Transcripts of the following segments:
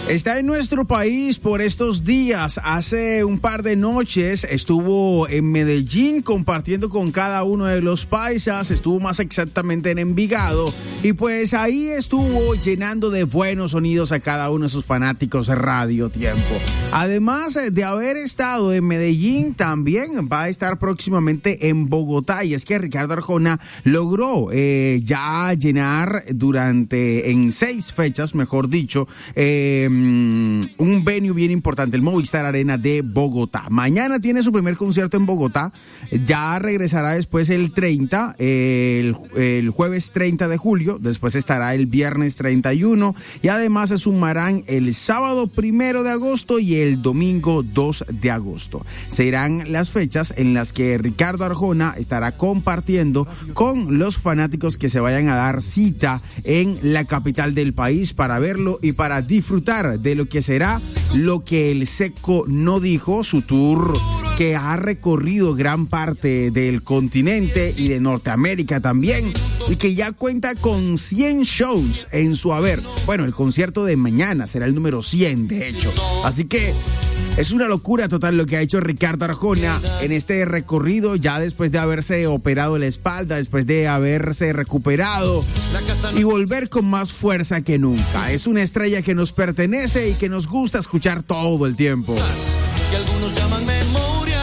Está en nuestro país por estos días. Hace un par de noches estuvo en Medellín compartiendo con cada uno de los paisas. Estuvo más exactamente en Envigado. Y pues ahí estuvo llenando de buenos sonidos a cada uno de sus fanáticos de Radio Tiempo. Además de haber estado en Medellín, también va a estar próximamente en Bogotá. Y es que Ricardo Arjona logró ya llenar en 6 fechas, mejor dicho, un venue bien importante, el Movistar Arena de Bogotá. Mañana tiene su primer concierto en Bogotá, ya regresará después el 30, el jueves 30 de julio, después estará el viernes 31 y además se sumarán el sábado 1 de agosto y el domingo 2 de agosto. Serán las fechas en las que Ricardo Arjona estará compartiendo con los fanáticos que se vayan a dar cita en la capital del país para verlo y para disfrutar de lo que será Lo que el Seco no dijo, su tour que ha recorrido gran parte del continente y de Norteamérica también, y que ya cuenta con 100 shows en su haber. Bueno, el concierto de mañana será el número 100, de hecho. Así que es una locura total lo que ha hecho Ricardo Arjona en este recorrido, ya después de haberse operado la espalda, después de haberse recuperado y volver con más fuerza que nunca. Es una estrella que nos pertenece y que nos gusta escuchar todo el tiempo. Que algunos llaman memorias,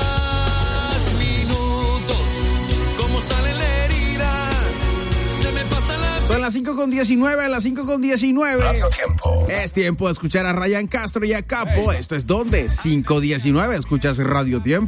minutos, como sale la herida, se me pasa la... Son las 5:19, las 5:19. Radio Tiempo. Es tiempo de escuchar a Ryan Castro y a Capo. Esto es donde 5:19, escuchas Radio Tiempo.